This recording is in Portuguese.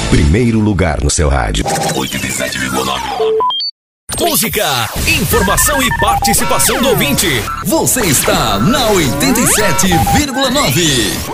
Primeiro lugar no seu rádio. 87,9. Música, informação e participação do ouvinte. Você está na 87,9.